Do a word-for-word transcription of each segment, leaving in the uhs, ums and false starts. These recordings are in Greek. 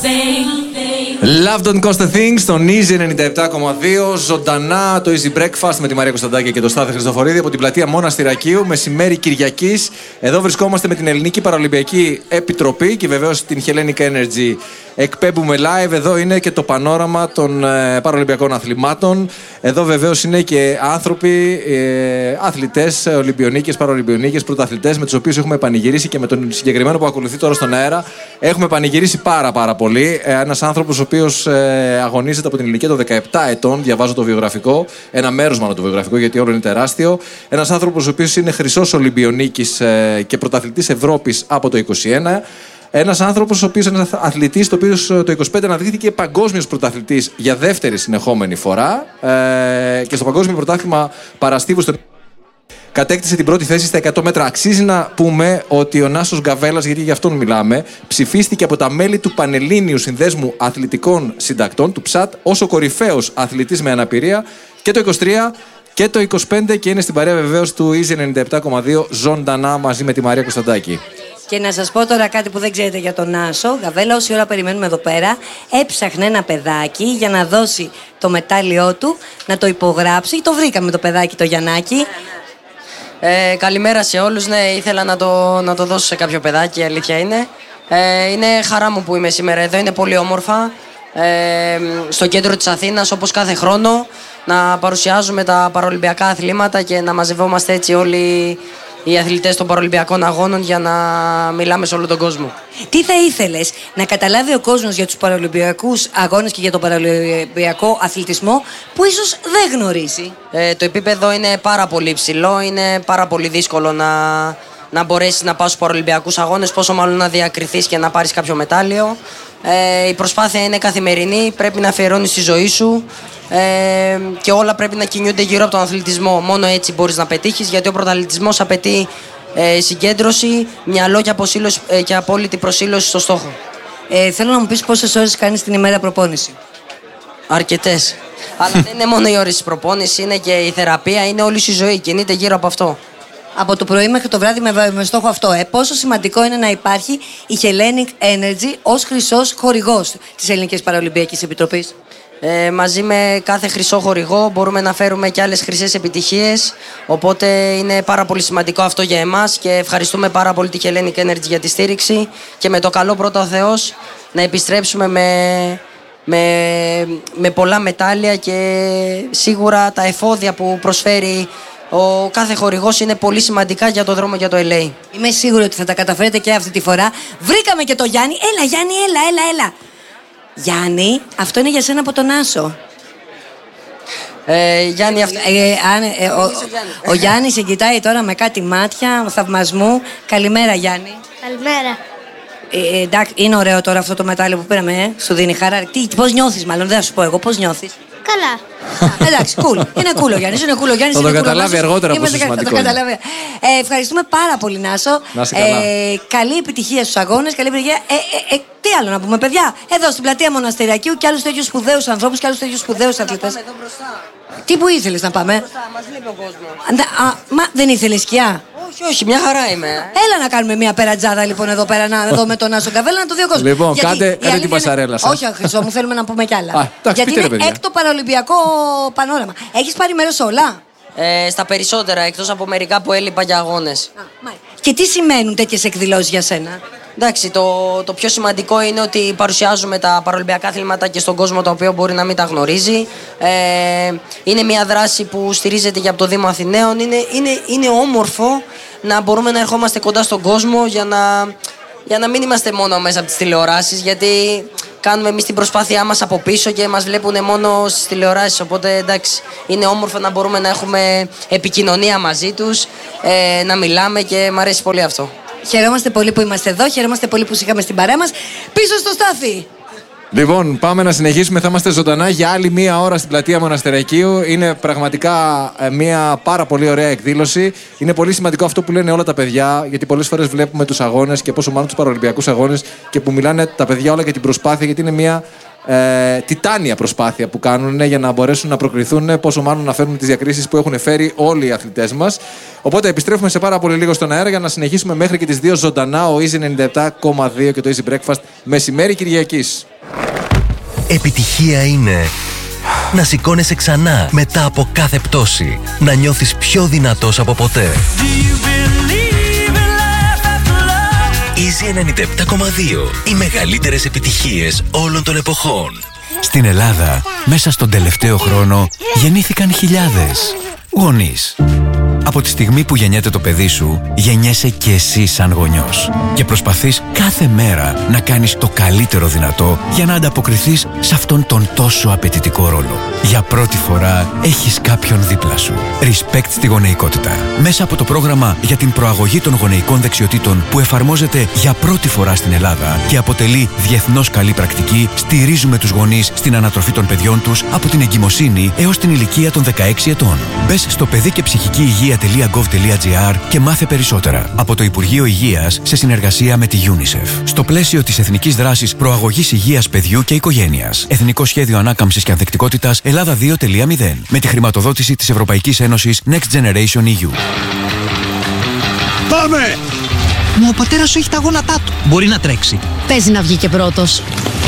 Love Don't Cost a Thing στον Easy ενενήντα επτά κόμμα δύο. Ζωντανά το Easy Breakfast με τη Μαρία Κωνσταντάκη και τον Στάθη Χριστοφορίδη από την πλατεία Μοναστηρακίου. Μεσημέρι Κυριακής. Εδώ βρισκόμαστε με την Ελληνική Παραολυμπιακή Επιτροπή και βεβαίως την Hellenic Energy. Εκπέμπουμε live. Εδώ είναι και το πανόραμα των ε, παραολυμπιακών αθλημάτων. Εδώ βεβαίως είναι και άνθρωποι, ε, αθλητές, Ολυμπιονίκες, παραολυμπιονίκες, πρωταθλητές με τους οποίους έχουμε πανηγυρίσει και με τον συγκεκριμένο που ακολουθεί τώρα στον αέρα. Έχουμε πανηγυρίσει πάρα πάρα πολύ. Ε, ένας άνθρωπος ο οποίος ε, αγωνίζεται από την ηλικία των δεκαεπτά ετών. Διαβάζω το βιογραφικό. Ένα μέρος μάλλον το βιογραφικό, γιατί όλο είναι τεράστιο. Ένας άνθρωπος ο οποίος είναι χρυσός Ολυμπιονίκης ε, και πρωταθλητής Ευρώπης από το είκοσι ένα. Ένας άνθρωπος ο οποίος είναι ένας αθλητής, το οποίο το είκοσι πέντε αναδείχθηκε παγκόσμιος πρωταθλητής για δεύτερη συνεχόμενη φορά ε, και στο παγκόσμιο πρωτάθλημα παραστίβου στο... κατέκτησε την πρώτη θέση στα εκατό μέτρα. Αξίζει να πούμε ότι ο Νάσος Γκαβέλας, γιατί για αυτόν μιλάμε, ψηφίστηκε από τα μέλη του Πανελλήνιου Συνδέσμου Αθλητικών Συντακτών, του ΨΑΤ, ως ο κορυφαίος αθλητής με αναπηρία και το είκοσι τρία και το είκοσι πέντε και είναι στην παρέα βεβαίως του Easy ενενήντα επτά κόμμα δύο ζωντανά μαζί με τη Μαρία Κωνσταντάκη. Και να σας πω τώρα κάτι που δεν ξέρετε για τον Νάσο Γκαβέλα. Όση ώρα περιμένουμε εδώ πέρα, έψαχνε ένα παιδάκι για να δώσει το μετάλλιό του, να το υπογράψει. Το βρήκαμε το παιδάκι, το Γιαννάκι. Ε, καλημέρα σε όλους. Ναι, ήθελα να το, να το δώσω σε κάποιο παιδάκι, η αλήθεια είναι. Ε, είναι χαρά μου που είμαι σήμερα εδώ, είναι πολύ όμορφα. Ε, στο κέντρο της Αθήνας, όπως κάθε χρόνο, να παρουσιάζουμε τα παραολυμπιακά αθλήματα και να μαζευόμαστε έτσι όλοι οι αθλητές των παραολυμπιακών αγώνων για να μιλάμε σε όλο τον κόσμο. Τι θα ήθελες να καταλάβει ο κόσμος για τους παραολυμπιακούς αγώνες και για τον παραολυμπιακό αθλητισμό που ίσως δεν γνωρίζει? Ε, το επίπεδο είναι πάρα πολύ υψηλό, είναι πάρα πολύ δύσκολο να, να μπορέσεις να πας στους παραολυμπιακούς αγώνες, πόσο μάλλον να διακριθείς και να πάρεις κάποιο μετάλλιο. Ε, η προσπάθεια είναι καθημερινή, πρέπει να αφιερώνεις τη ζωή σου ε, και όλα πρέπει να κινούνται γύρω από τον αθλητισμό. Μόνο έτσι μπορείς να πετύχεις, γιατί ο πρωταθλητισμός απαιτεί ε, συγκέντρωση, μυαλό και, αποσύλωση, ε, και απόλυτη προσήλωση στο στόχο. Ε, θέλω να μου πεις πόσες ώρες κάνεις την ημέρα προπόνηση? Αρκετές. Αλλά δεν είναι μόνο οι ώρες της προπόνησης, είναι και η θεραπεία, είναι όλη η ζωή, κινείται γύρω από αυτό. Από το πρωί μέχρι το βράδυ με, με στόχο αυτό. Ε, πόσο σημαντικό είναι να υπάρχει η Hellenic Energy ως χρυσός χορηγός της Ελληνικής Παραολυμπιακής Επιτροπής? Ε, μαζί με κάθε χρυσό χορηγό μπορούμε να φέρουμε και άλλες χρυσές επιτυχίες. Οπότε είναι πάρα πολύ σημαντικό αυτό για εμάς και ευχαριστούμε πάρα πολύ τη Hellenic Energy για τη στήριξη. Και με το καλό πρώτο ο Θεός να επιστρέψουμε με, με, με πολλά μετάλλια και σίγουρα τα εφόδια που προσφέρει ο κάθε χορηγός είναι πολύ σημαντικά για το δρόμο για το ελ έι. Είμαι σίγουρη ότι θα τα καταφέρετε και αυτή τη φορά. Βρήκαμε και το Γιάννη. Έλα Γιάννη, έλα, έλα, έλα. Γιάννη, αυτό είναι για σένα από τον Άσο. Ε, Γιάννη, αυτό... ε, ε, αν, ε, ο, ο, ο Γιάννης σε κοιτάει τώρα με κάτι μάτια θαυμασμού. Καλημέρα Γιάννη. Καλημέρα. Ε, ε, εντάξει, είναι ωραίο τώρα αυτό το μετάλλιο που πήραμε, ε? Σου δίνει χαρά. Τι, πώς νιώθεις, μάλλον, δεν θα σου πω εγώ, πώς νιώθεις? Καλά. Α, εντάξει, cool. Είναι cool ο Γιάννης, είναι cool ο Γιάννης. Θα το καταλάβει αργότερα πόσο σημαντικό είναι. Ε, ευχαριστούμε πάρα πολύ, Νάσο. Να είσαι καλά. Ε, καλή επιτυχία στους αγώνες, καλή επιτυχία. Ε, ε, ε, τι άλλο να πούμε, παιδιά, εδώ στην πλατεία Μοναστηρακίου και άλλους τέτοιους σπουδαίους ανθρώπους και άλλους τέτοιους σπουδαίους αθλητές. Εδώ μπροστά. Τι που ήθελες να πάμε? Μπροστά, μας λείπει ο κόσμος. Α, μα δεν ήθελες σκιά? Όχι, όχι, μια χαρά είμαι. Έλα να κάνουμε μια περατζάδα λοιπόν εδώ πέρα, να, εδώ με τον Νάσο Γκαβέλα, να το δει ο κόσμος. Λοιπόν, κάντε, κάντε την πασαρέλα σας. Όχι, Χρυσό μου, θέλουμε να πούμε κι άλλα. Α, εντάξει, γιατί είναι έκτο παραολυμπιακό πανόραμα. Έχεις πάρει μέρος σε όλα? Ε, στα περισσότερα, εκτός από μερικά που έλειπα για αγώνες. Α, και τι σημαίνουν τέτοιες εκδηλώσεις για σένα? Εντάξει, το, το πιο σημαντικό είναι ότι παρουσιάζουμε τα παραολυμπιακά αθλήματα και στον κόσμο, το οποίο μπορεί να μην τα γνωρίζει. Ε, είναι μια δράση που στηρίζεται και από το Δήμο Αθηναίων. Είναι, είναι, είναι όμορφο να μπορούμε να ερχόμαστε κοντά στον κόσμο για να, για να μην είμαστε μόνο μέσα από τις τηλεοράσεις, γιατί κάνουμε εμείς την προσπάθειά μας από πίσω και μας βλέπουν μόνο στις τηλεοράσεις. Οπότε εντάξει, είναι όμορφο να μπορούμε να έχουμε επικοινωνία μαζί τους, ε, να μιλάμε και μου αρέσει πολύ αυτό. Χαιρόμαστε πολύ που είμαστε εδώ, χαιρόμαστε πολύ που είχαμε στην παρέα μας. Πίσω στο Στάθη! Λοιπόν, πάμε να συνεχίσουμε. Θα είμαστε ζωντανά για άλλη μία ώρα στην πλατεία Μοναστερακίου. Είναι πραγματικά μία πάρα πολύ ωραία εκδήλωση. Είναι πολύ σημαντικό αυτό που λένε όλα τα παιδιά, γιατί πολλές φορές βλέπουμε τους αγώνες και πόσο μάλλον τους παραολυμπιακούς αγώνες και που μιλάνε τα παιδιά όλα για την προσπάθεια, γιατί είναι μία ε, τιτάνια προσπάθεια που κάνουν για να μπορέσουν να προκριθούν, πόσο μάλλον να φέρουν τις διακρίσεις που έχουν φέρει όλοι οι αθλητές μας. Οπότε επιστρέφουμε σε πάρα πολύ λίγο στον αέρα για να συνεχίσουμε μέχρι και τις δύο ζωντανά. Ο Easy ενενήντα επτά κόμμα δύο και το Easy Breakfast μεσημέρι Κυριακής. Επιτυχία είναι να σηκώνεσαι ξανά μετά από κάθε πτώση. Να νιώθεις πιο δυνατός από ποτέ. Easy ενενήντα επτά κόμμα δύο. Οι μεγαλύτερες επιτυχίες όλων των εποχών. Στην Ελλάδα, μέσα στον τελευταίο χρόνο, γεννήθηκαν χιλιάδες γονείς. Από τη στιγμή που γεννιέται το παιδί σου, γεννιέσαι και εσύ σαν γονιός. Και προσπαθείς κάθε μέρα να κάνεις το καλύτερο δυνατό για να ανταποκριθείς σε αυτόν τον τόσο απαιτητικό ρόλο. Για πρώτη φορά έχεις κάποιον δίπλα σου. Respect στη γονεϊκότητα. Μέσα από το πρόγραμμα για την προαγωγή των γονεϊκών δεξιοτήτων που εφαρμόζεται για πρώτη φορά στην Ελλάδα και αποτελεί διεθνώς καλή πρακτική, στηρίζουμε τους γονείς στην ανατροφή των παιδιών τους από την εγκυμοσύνη έως την ηλικία των δεκαέξι ετών. Μπες στο παιδί και ψυχική υγεία τελεία γκοβ τελεία τζι άρ και μάθε περισσότερα. Από το Υπουργείο Υγείας σε συνεργασία με τη UNICEF. Στο πλαίσιο της Εθνικής Δράσης Προαγωγής Υγείας Παιδιού και Οικογένειας. Εθνικό Σχέδιο Ανάκαμψης και Ανθεκτικότητας Ελλάδα δύο τελεία μηδέν. Με τη χρηματοδότηση της Ευρωπαϊκής Ένωσης Next Generation ι γιου. Πάμε! Μα ο πατέρας σου έχει τα γόνατά του. Μπορεί να τρέξει. Παίζει να βγει και πρώτος.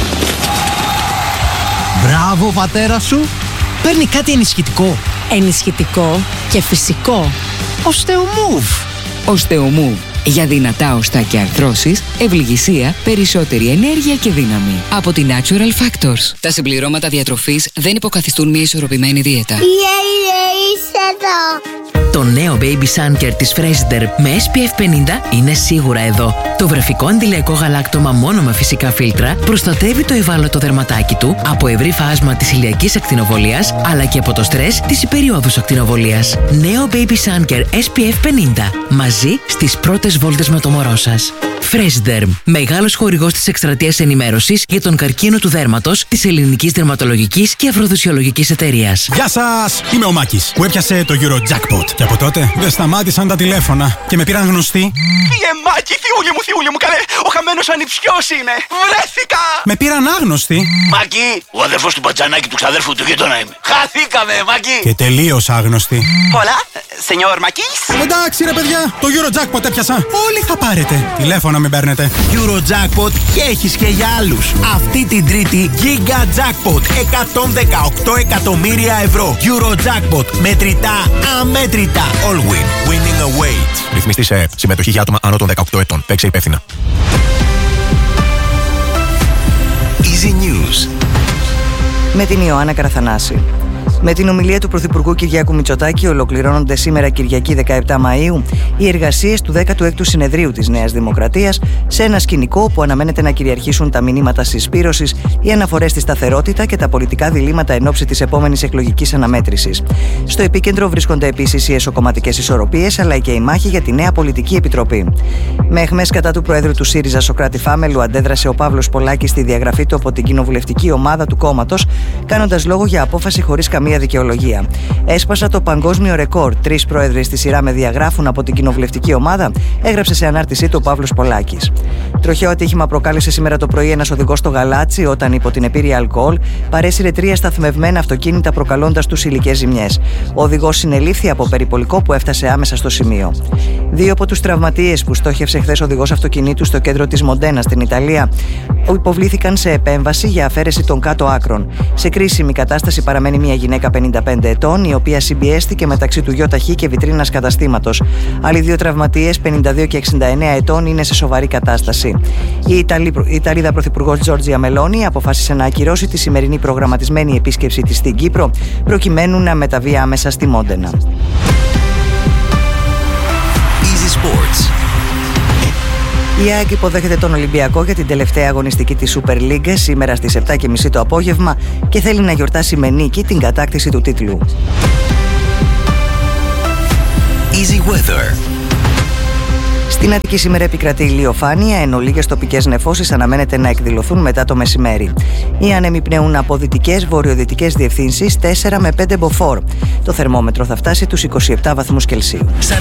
Μπράβο, πατέρα σου. Παίρνει κάτι ενισχυτικό. Ενισχυτικό και φυσικό. Osteomove. Osteomove. Για δυνατά οστά και αρθρώσεις, ευληγησία, περισσότερη ενέργεια και δύναμη. Από τη Natural Factors. Τα συμπληρώματα διατροφής δεν υποκαθιστούν μια ισορροπημένη δίαιτα. Το νέο Baby Sun Care της Freshderm με ες πι εφ πενήντα είναι σίγουρα εδώ. Το βρεφικό αντιλιακό γαλάκτωμα μόνο με φυσικά φίλτρα προστατεύει το ευάλωτο δερματάκι του από ευρύ φάσμα της ηλιακής ακτινοβολίας αλλά και από το στρες της υπεριόδους ακτινοβολίας. Νέο Baby Sun Care ες πι εφ πενήντα. Μαζί στις πρώτες βόλτες με το μωρό σας. Freshderm. Μεγάλος χορηγός της εκστρατείας ενημέρωσης για τον καρκίνο του δέρματος της Ελληνικής Δερματολογικής και Αφροδισιολογικής Εταιρείας. Γεια σας! Είμαι ο Μάκης που έπιασε το Eurojackpot. Και από τότε δεν σταμάτησαν τα τηλέφωνα και με πήραν γνωστοί. Φύγε Μάκη, θειούλη μου, θειούλη μου, καλέ! Ο χαμένος ανιψιός είμαι! Βρέθηκα! Με πήραν άγνωστοι. Μάκη, ο αδερφός του Πατζανάκη του ξαδέρφου του γείτονα είμαι. Χαθήκαμε, Μάκη! Και τελείως άγνωστοι. Πολλά, σενιόρ Μάκης. Εντάξει ρε παιδιά, το Eurojackpot έπιασα. Όλοι θα πάρετε. Τηλέφωνα μην παίρνετε. Eurojackpot και έχεις και για άλλους. Αυτή την Τρίτη Giga Jackpot εκατόν δεκαοκτώ εκατομμύρια ευρώ. Eurojackpot. Μετρητά, αμέτρητα. All win. Winning awaits. Ρυθμιστή σε συμμετοχή για άτομα άνω των δεκαοκτώ ετών. Παίξε υπεύθυνα. Easy News. Με την Ιωάννα Καραθανάση. Με την ομιλία του Πρωθυπουργού Κυριάκου Μητσοτάκη ολοκληρώνονται σήμερα Κυριακή δεκαεπτά Μαΐου οι εργασίες του δέκατου έκτου Συνεδρίου της Νέας Δημοκρατίας σε ένα σκηνικό που αναμένεται να κυριαρχήσουν τα μηνύματα συσπήρωσης, οι αναφορές στη σταθερότητα και τα πολιτικά διλήμματα εν ώψη της επόμενης εκλογικής αναμέτρησης. Στο επίκεντρο βρίσκονται επίσης οι εσωκομματικές ισορροπίες αλλά και η μάχη για τη νέα πολιτική επιτροπή. Με αιχμές κατά του Προέδρου του ΣΥΡΙΖΑ Σωκράτη Φάμελου αντέδρασε ο Παύλος Πολάκης στη διαγραφή του από την κοινοβουλευτική ομάδα του κόμματος, κάνοντας λόγο για απόφαση χωρίς καμία δικαιολογία. Έσπασα το παγκόσμιο ρεκόρ. Τρεις πρόεδροι στη σειρά με διαγράφουν από την κοινοβουλευτική ομάδα, έγραψε σε ανάρτησή του ο Παύλος Πολάκης. Τροχαίο ατύχημα προκάλεσε σήμερα το πρωί ένας οδηγός στο Γαλάτσι όταν υπό την επίρρεια αλκοόλ παρέσυρε τρία σταθμευμένα αυτοκίνητα προκαλώντας τους υλικές ζημιές. Ο οδηγός συνελήφθη από περιπολικό που έφτασε άμεσα στο σημείο. Δύο από τους τραυματίες που στόχευσε χθες οδηγός αυτοκινήτου στο κέντρο της Μοντένα στην Ιταλία υποβλήθηκαν σε επέμβαση για αφαίρεση των κάτω άκρων. Σε κρίσιμη κατάσταση παραμένει μια γυναίκα πενήντα πέντε ετών, η οποία συμπιέστηκε μεταξύ του γιοταχή και βιτρίνας καταστήματος. Άλλοι δύο τραυματίες, πενήντα δύο και εξήντα εννέα ετών, είναι σε σοβαρή κατάσταση. Η, Ιταλή, η Ιταλίδα Πρωθυπουργός Τζόρτζια Μελόνι αποφάσισε να ακυρώσει τη σημερινή προγραμματισμένη επίσκεψή της στην Κύπρο, προκειμένου να μεταβεί άμεσα στη Μόντενα. Easy Sports. Η ΑΕΚ υποδέχεται τον Ολυμπιακό για την τελευταία αγωνιστική της Super League σήμερα στις επτά και μισή το απόγευμα και θέλει να γιορτάσει με νίκη την κατάκτηση του τίτλου. Easy Weather. Στην Αττική σήμερα επικρατεί ηλιοφάνεια, ενώ λίγες τοπικές νεφώσεις αναμένεται να εκδηλωθούν μετά το μεσημέρι. Οι άνεμοι πνέουν από δυτικές βορειοδυτικές διευθύνσεις τέσσερα με πέντε μποφόρ. Το θερμόμετρο θα φτάσει τους είκοσι επτά βαθμούς Κελσίου.